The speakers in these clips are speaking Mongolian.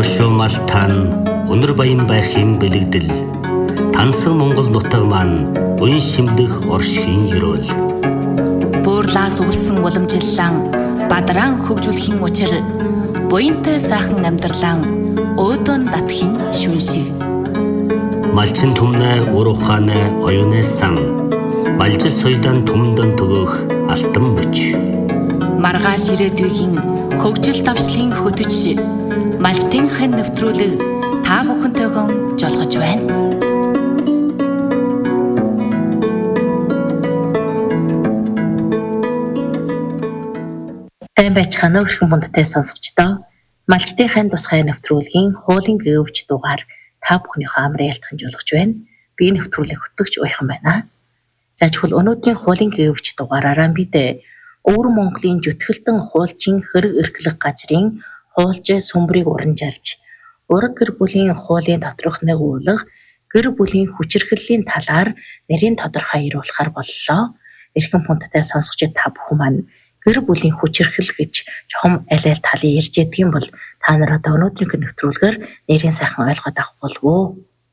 хошуумалтан өнөр баян байхын бэлэгдэл тансаг Монгол нутаг маань уян шимлэх оршихын ёроол буурлаас өвлсөн уламжлалан бадран хөгжүүлэхийн учир буянтай сайхан амьдралан өөдөн татхийн шүн шиг малчин түмнэ ур ухаанэ оюунэ сан малжис соёлын түмдэн төгөх алтан бүч маргааш ирээдүйн хөгжил давшлын хөтөч малчтын хэн нэвтрүүлэг та бүхэнтэйгэн жолгож байна. Сайн байцгаана уу эрхэм бүндтэй сонсогчдоо. Малчтын хэн тусгай нэвтрүүлгийн хуулийн өвч дугаар та бүхнийхөө амрын ялтхан жолгож байна. Би нэвтрүүлэг хөтгөж уяхан байна. Жажхул өнөөдрийн хуулийн өвч дугаараараа бид Өвөр Монголын зүтгэлтэн хуулчин хэрэг эрхлэх газрын хуулж сүмбрийг урамжилж, ураг гэр бүлийн хуулийн доторх нэгүүлэх гэр бүлийн хүчирхэллийн талаар нэрийн тодорхой ируулахар боллоо. Эрхэм хүндтэй сонсогчид та бүхэн маань гэр бүлийн хүчирхэл гэж чухам аль талын ярьж ядгийн бол та нар одоо өнөөдрийн нэвтрүүлгээр нэрийн сайхан ойлгоод авах болов уу?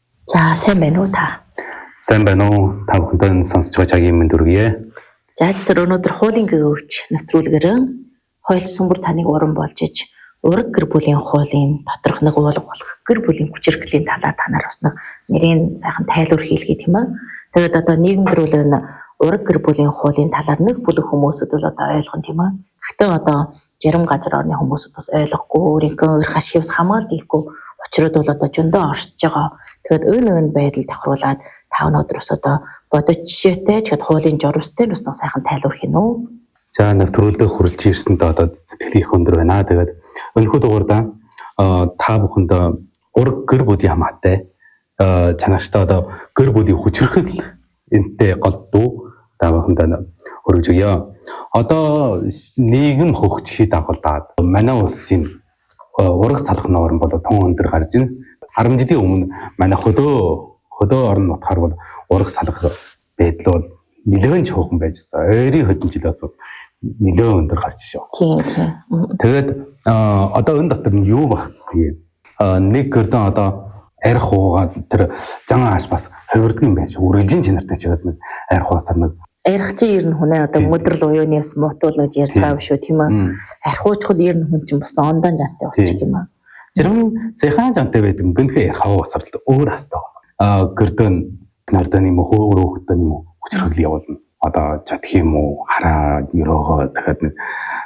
За сайн байна уу та? Сайн байна уу? Та бүхэнд сонсож байгаа цагийн мэнд хүргэе. За зөв өнөөдөр хуулийн өвч нэвтрүүлгээр хууль сүмбэр таныг уран болж иж ураг гэр бүлийн хуулийн доторх нэгүүлэг болох гэр бүлийн хүчирхлийн талаар танаар бас нэг нэрийн сайхан тайлбар хийлгээ тийм ээ. Тэгээд одоо нийгэмдрүүл энэ ураг гэр бүлийн хуулийн талаар нэг бүлэг хүмүүсүүд бол одоо ойлгон тийм ээ. Гэхдээ одоо жирам газар орны хүмүүсүүд бас ойлгохгүй өөрийнхөө эрх ашигс хамгаалт хийхгүй учрууд бол одоо зөндөө оршиж байгаа. Тэгээд өн байдал тохируулаад та өнөөдөр бас одоо бодож жишээтэй тэгэхэд хуулийн журамстай бас нэг сайхан тайлбар хийнэ үү. За нэвтрүүлдээ хүрэлж ирсэнд одоо сэтгэл их өндөр байна. Тэгээд өнөхөд дугаарда та бүхэнд ураг гэр бүлийн хамаатай чанартай одоо гэр бүлийн хүчирхэл энтэй голдуу та бүхэнд хүргэж өгье. Одоо нийгэм хөгжихийг дагуулдаг манай улсын ураг салах норм бол тун өндөр гарч ийн. Харамжлын өмнө манай хөдөө орон нутгаар бол ураг салах байдал бол нэлээд чухал байжсан. Ойрын хөдөн жилээс бас нэлээд өндөр гарч шүү. Тийм. Тэгээд одоо энэ дотор нь юу багт тийм нэг гэрдэн одоо арх уугаад тэр зан ааш бас хувирдаг юм байж. Үргэлжийн чанартай ч гэдэг нэг арх уусаар нэг арх чи ер нь хүнээ одоо мөдрөл уюунаас муутуулж ярьж байгаа биш үү тийм ээ. Арх уучхад ер нь хүн чинь бас ондон жантай болчих юм аа. Зэрэг сайхан жантай байдаг гэнтгэ арх уусаар л өөр хастай. Гэрдэн нардаа юм уу хөөрөөхтэй юм уу хүчрхэл явуулна. Одоо чадах юм уу хараа өрөөгөө дахиад нэг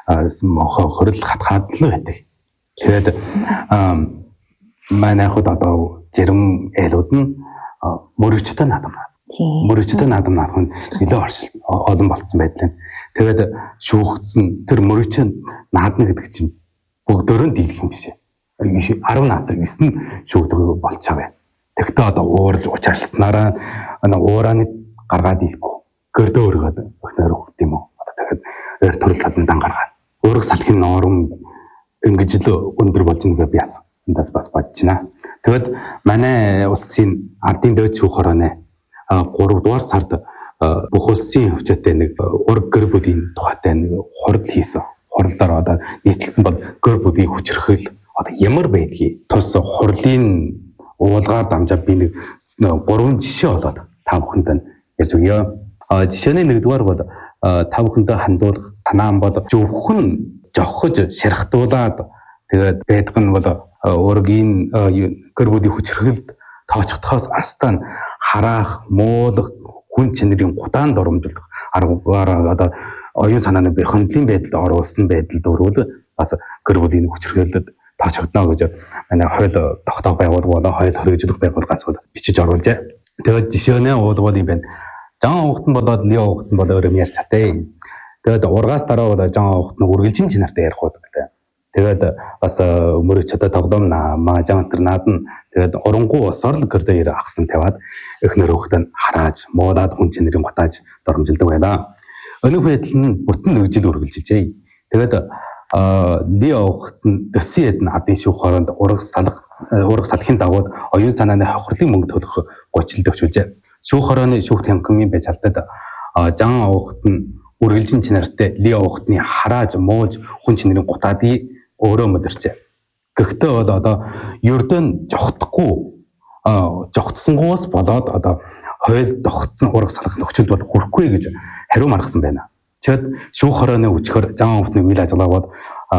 мохоо хөрөл хатгаад л байдаг. Тэгээд манай хот одоо жирам айлууд нь мөрөгчтэй наадам. Мөрөгчтэй наадам наах нь нэлээд оршил олон болцсон байдлаа. Тэгээд шүүгдсэн тэр мөрөгч наадна гэдэг чинь бүгдөө нь дийлэх юм биш. 10 наацаг 9 шүүгдэг болчихоо. Тэгтээ одоо ууралж учаарласнараа уураны гаргаад ихгүй. Гэрдөө өргөд өгнөр өгт юм уу? Одоо дахиад өөр төрөл садандан гаргаад. Өөрөг салхины норм ингэж л өндөр болж байгаа би яасан. Эндээс бас бодож байна. Тэгэд манай улсын ардын дээд шүүх хорооны 3 дугаар сард бүх улсын хөвчтэй нэг ураг гэр бүлийн тухайтай нэг хурал хийсэн. Хуралдаар одоо нийтлсэн бол гэр бүлийн хүчирхэл одоо ямар байдгийг тус хурлын уулгаар дамжаад би нэг 3 жишээ болоод та бүхэнд ярьж өгье. Жишээний нэгдүгээр бол та бүхэндээ хандуулах танаан бол зөвхөн жохож шархтуулаад тэгээд байдаг нь бол ургийн гэр бүлийн хүчирхэлд тооцогдохоос астан хараах, муулах, хүн чанарын гутаанд оромжлох аргаар одоо оюун санааны хөндлөлийн байдалд оруулсан байдалд өрөөл бас гэр бүлийн хүчирхэлд тоочогдно гэж манай хууль тогтоох байгууллага болон хууль хэрэгжүүлэх байгууллагаас бичиж оруулжээ. Тэгээд жишээнээ уулгууд юм байна. Жан уухтан болоод ли уухтан болоод юм ярьж чатай. Тэгээд ургаас дараа бол жан уухтан үргэлжийн чанартай ярих уу гэлээ. Тэгээд бас мөрөчөдө тоглоом маа жантар наадна. Тэгээд урангуу усаар л гэрдээ ирээ ахсан тавиад эхнэр хөхтөнд харааж, муулаад хүн чанарын гутааж доромжилдог байлаа. Өнөөх байдал нь бүтэн нэгжил үргэлжилжээ. Тэгээд ли уухтан дөсийн эдэн адын шүүх хороонд ураг салахын дагуу оюун санааны хохирлын мөнгө төлөх гуйчилд өгчүүлжээ. Шүүх хорооны шүүхт хянхмын байж алдаад жан уухтан үргэлжийн чанартай ли уухтны харааж, муулж хүн чанарын гутаадыг өөрөө мэдэрчээ. Гэхдээ бол одоо ердөө жогтсонгоос болоод одоо хойл догтсон ураг салах нөхцөлд бол хүрэхгүй гэж хариу маргасан байна. Тэгэд шүүх хорооны үчгээр зан хүүхдийн үйл ажиллагаа бол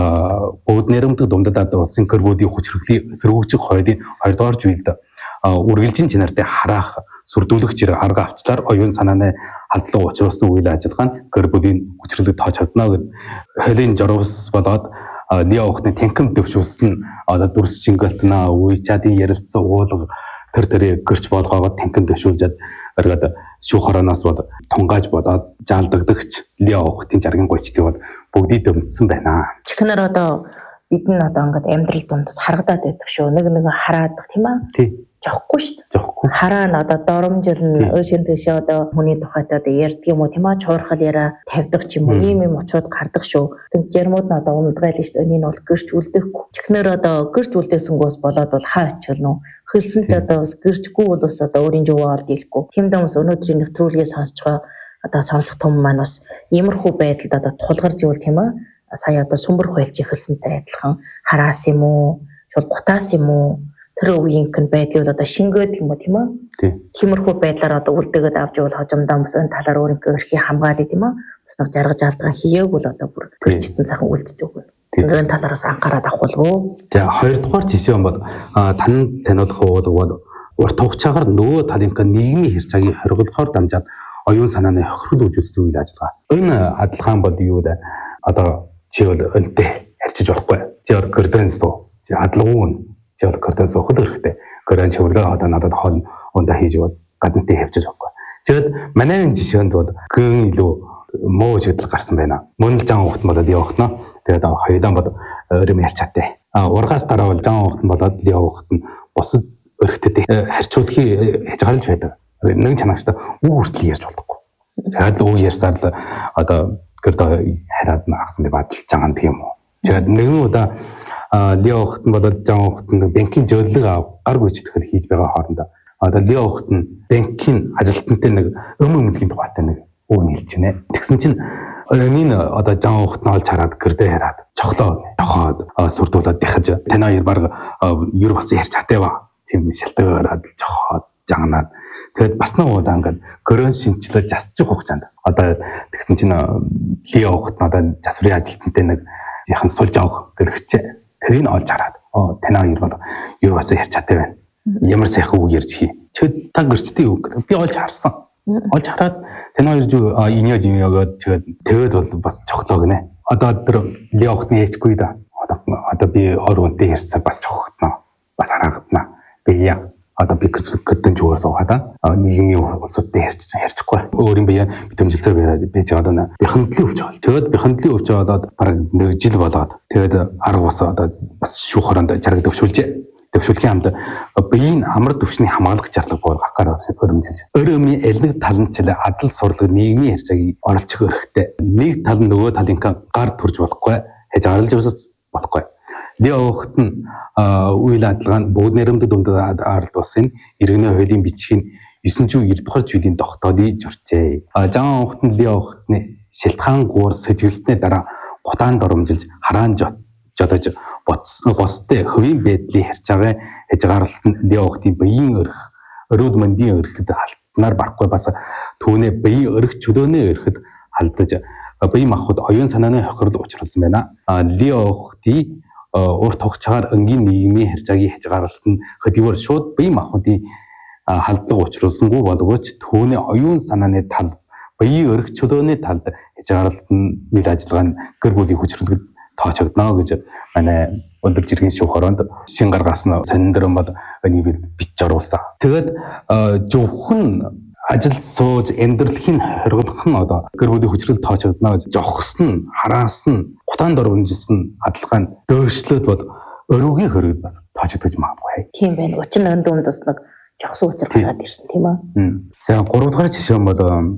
бод нэрмдэг дундад улсын гэрбүүдийн хүчрхлийн эсэргүүцэх хуулийн 2 дугаар зүйлд үргэлжийн чанартай хараах сүрдүүлэх зэрэг арга авчлаар оюун санааны халдлага учруулсан үйл ажиллагаа нь гэрбүүдийн хүчрхлийг тоочогдно гэд хуулийн журвас болоод Лио хүүхдийн танхим дэвшүүлсэн одоо дүрс шингэлтнаа үе чадын ярилцсан уулга тэр гэрч болгоогод танхим дэвшүүлжээд оргоод шүүх хорооноос бол тунгааж бодоод заалдагдагч Лио хүүхдийн жаргын гойчдыг бол бүгдийг дөмдсөн байна. Чихнэр одоо бид нь одоо ингээд амьдрал дундас харагдаад байдаг шүү. Нэг хараадаг тийм аа. Тий. Жохгүй шүү дээ. Жохгүй. Хараа нь одоо доромжилн өшин төшөө одоо хүний тухайд одоо ярьдаг юм уу тийм аа, чуурхал яриа тавьдаг ч юм уу, ийм очууд гардаг шүү. Тэнд ярмууд нь одоо унтгайл шүү. Энэ нь бол гэрч үлдэхгүй. Чихнэр одоо гэрч үлдээсэнгөөс болоод бол хаа очилно. Хөлсөн ч одоо бас гэрчгүй бол бас одоо өөрийн жуваа олд ийлэхгүй. Тийм дэмс өнөөдрийн нэвтрүүлгээ сонсож байгаа одоо сонсох том маань бас иймэрхүү байдалд одоо тулгарч ивэл тийм аа. Сая одоо сүмбэр хуйлж ихэлсэнтэй адилхан хараас юм уу, шууд гутаас юм уу, тэр үеийнхэн байдлыг одоо шингээд юм уу тийм аа. Тиймэрхүү байдлаар одоо үлдээгээд авч явал хожимдоо бас энэ талаар өөрийнхөө эрхийг хамгаалъя тийм аа. Бас нэг жаргаж алдгаан хийээг бол одоо бүр гэрчтэн сайхан үлдэж өгнө. Энэ талаараас анхаарал авахулгүй. Тэгээ 2 дугаар жишээ нь бол таниулах бол урт хугацаагаар нөгөө талынхаа нийгмийн хэрцаагийг хоригдлохоор дамжаад оюун санааны хохирол үүсгэсэн үйл ажиллагаа. Энэ адилхан бол юу вэ? Одоо чи бол өнтэй харьцаж болохгүй. Чи бол кордон суу. Чи адлагуун. Чи бол кордон суухад хэрэгтэй. Кордон чивэрлээ одоо надад хоол ундаа хийж яваад гаднатыг хавчиж болохгүй. Тэгэд манай энэ жишээнд бол гэн илүү муу шийдэл гарсан байна. Мөн л зан хүүхд болоод явахна. Тэгээд хоёулаа бол өрөм ярьж чадтай. Ургаас дараа бол зан хүүхд болоод явахт нь бусад өрхтөд харьцуулахыг хязгаарлаж байдаг. Нэг чанагчтай үг хүртэл ярьж болохгүй. Тэгээд үг ярьсаар л одоо гэрдээ хараад наагсан деп бадлж байгаа юм уу. Тэгээд нэгэн удаа Лио хүүхд нь болоод зан хүүхд нь банкын зөвлөлөг гар гүйцэтгэл хийж байгаа хоорондоо одоо Лио хүүхд нь банкын ажилтнтай нэг өмгөмлөгийн тухайтай нэг үг хэлж байна. Тэгсэн чинь энэ одоо зан хүүхд нь олж хараад гэрдээ хараад цохлоо тохоод сүрдүүлээд дахиж танаа хоёр баг ер басан ярьж хатаа ба. Тийм шалтгаанаар цохоод жаганаад тэгээд бас нэг удаа ингээд корон шинчлээ засчих хугацаанд одоо тэгсэн чинь Лио хүүхд нь одоо засварын ажилтнтай нэг яхан сулж авах гэрхчээ. Тэрийг олж хараад танаа хоёр бол юу басаа ярьж чадтай байна. Ямар сайхан үг ярьж хий. Тэгэд та гэрчдийн үг би олж харсан. Олж хараад танаа хоёр инеёг тэгээд бол бас цохлоо гинэ. Одоо тэр Лио хүүхд нь ээжгүй да. Одоо би ор үнтэй ярьсаа бас цохогдно. Бас харагдана. Би яа одоо би гэрдэн жугаас уухада нийгмийн улсуудтай ярьчихгүй. Өөрийн бие битэмжилсээр байж одоо би хөндлөн өвч бол. Тэгээд би хөндлөн өвч болоод бараг нэг жил болоод тэгээд арга бас одоо бас шүүх хороонд жаргал төвшүүлжээ. Төвшүүлгийн хамт биеийн амар төвшний хамгаалах зарлага буулгах гараа өрөмжилж. Өрөөмийн аль нэг тал нь ч адал сурлаг нийгмийн хэрцэгийг оруулах хэрэгтэй. Нэг тал нь нөгөө талынхаа гар төрж болохгүй, хязгаарлаж бас болохгүй. Лио хүүхд нь үйл ажиллагаа нь бүгд нэрмдэд дундад ард улсын иргэний хуулийн бичгийн 990 дугаар жилийн тогтоолыг зөрчээ. Зан хүүхд нь Лио хүүхдний шилтгаан гуур сэжгэлснээ дараа гутаанд оромжилж хараан жодож бостой хувийн байдлын харьцаагаа хязгаарласан Лио хүүхдийн биеийн өрх, өрөөд мөндийн өрхөд халтснаар барахгүй бас түүний биеийн өрх чөлөөний өрхөд халдаж бие махбод оюун санааны хохирол учруулсан байна. Лио хүүхдийн урт хугацаагаар энгийн нийгмийн харьцааг хязгаарласан хөдөлгөөр шууд бие махбодын халдлага учруулсангүй боловч түүний оюун санааны тал, биеийн өрх чөлөөний талд хязгаарласан үйл ажиллагаа нь гэр бүлийн хүчрэлгэд тоочогдно гэж манай өндөр жиргэн шүүх хороонд шин гаргасан сонирхол бол энийг бич оруулсан. Тэгээд зөвхөн ажил сууж амьдралын хоригдлох нь одоо гэр бүлийн хүчрэл тоочогдно гэж жохс нь хараас нь гутаанд оромжилсан адилхан дөөшлөд бол өрөөгийн хөрөг бас тоочогдож магадгүй. Тийм байна. Учир нь өнд бас нэг жохс учир гараад ирсэн тийм аа. За 3 дахь жишээ нь бол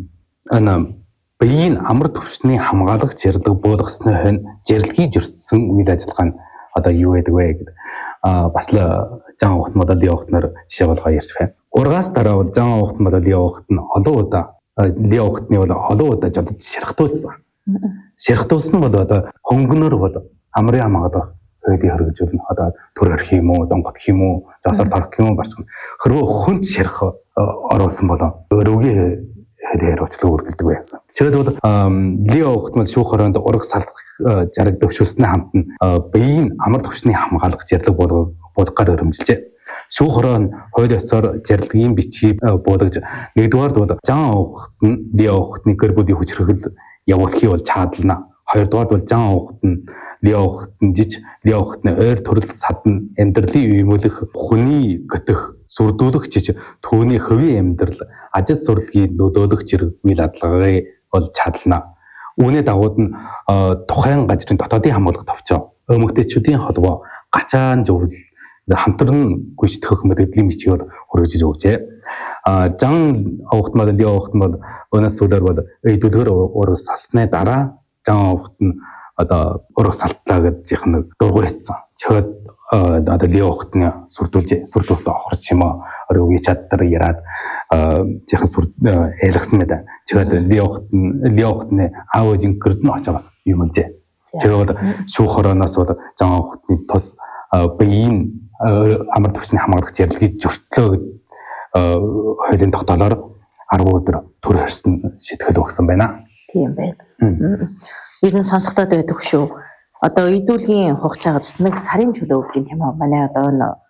энэ биеийн амар төвшний хамгаалах зэрлэг буулгасны хойно зэрлэгийг зөрчсөн үйл ажиллагаа нь одоо юу байдаг вэ гэдэг бас л зан хүүхд модал явахнаар жишээ болгоо ярьж байна. Ургаас дараа бол зан хүүхд модал явахт нь олон удаа Лио хүүхдний бол олон удаа жодож ширхтуулсан. Ширхтуулсан бол одоо хөнгөнөр бол амрын хамгаалах хуулийн хэрэгжүүлнэ. Одоо төр орхих юм уу, донгодох юм уу, жосоор торох юм уу барч. Хэрвээ хүнд ширх оруулсан бол өрөвгийн хэлээр уучлал үргэлдэг байсан. Тэгэд бол Лео хөлтмөл шүүх хороонд ураг салдах жаргад өвшүүлснээ хамт нь биеийн амар төвчний хамгаалах зэрлэг болгохоор өрөмжилжээ. Шүүх хороо нь хууль ёсоор зэрлэгийн бичгийг буулгаж нэгдүгээрд бол Жан Овхт нь Лео Овхтны гэр бүлийн хүчрхэл явуулахыг бол чадлана. Хоёрдугаард бол Жан Овхт нь Лео Овхтны жиж Лео Овхтны ойр төрөл садна амьдралын үймөлөх хүний готөх сүрдүүлэх жиж түүний хувийн амьдрал ажил сурлагын нөлөөлөх зэрэг үйл адлагыг бол чадлана. Үүний дагууд нь тухайн газрын дотоодын хамгаалалт товчоо өмгтээчүүдийн холбоо гачаан зөвл хамтран гүйцэтгэх мэдээллийн бичгийг бол хүргэж өгчээ. Жан Овхт мал Лео Овхт мал өнөөс сүлээр бол эдүүлгэр ураг салсны дараа Жан Овхт нь одоо ураг салтлаа гэж нэг дургуй хийсэн. Чихэд одоо Лео Овхтны сүрдүүлсэн охорч юм аа өрөөгийн чаддар яраад жихэн ялгсан мэт. Чихэд Лео Овхтны аав ээжийн гэрд нь очиж бас юмлжээ. Тэгээд бол шүүх хорооноос бол Жан Овхтны тус биеийн амар төвчний хамгаалах зэрлэгийг зөрчлөө хуулийн тогтоолоор 10 өдөр төр харьсан шийтгэл өгсөн байна. Тийм байна. Ер нь сонсогдоод байдаг шүү. Одоо эдүүлгийн хугацаагаар бас нэг сарын чөлөө өгөх юм тийм үү? Манай одоо